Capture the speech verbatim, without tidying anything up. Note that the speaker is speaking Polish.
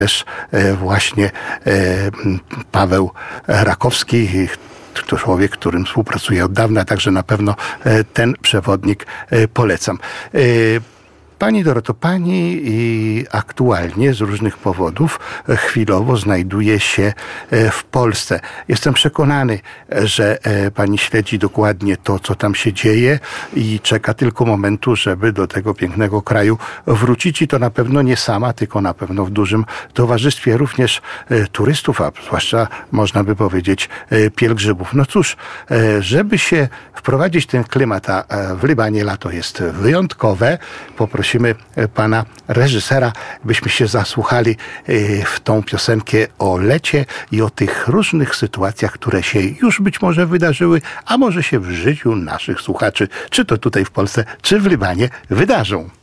też właśnie Paweł Rakowski, to człowiek, którym współpracuję od dawna, także na pewno ten przewodnik polecam. Pani Doroto, pani aktualnie z różnych powodów chwilowo znajduje się w Polsce. Jestem przekonany, że pani śledzi dokładnie to, co tam się dzieje i czeka tylko momentu, żeby do tego pięknego kraju wrócić i to na pewno nie sama, tylko na pewno w dużym towarzystwie również turystów, a zwłaszcza można by powiedzieć pielgrzymów. No cóż, żeby się wprowadzić w ten klimat, a w Libanie lato jest wyjątkowe, poprosimy pana reżysera, byśmy się zasłuchali w tą piosenkę o lecie i o tych różnych sytuacjach, które się już być może wydarzyły, a może się w życiu naszych słuchaczy, czy to tutaj w Polsce, czy w Libanie, wydarzą.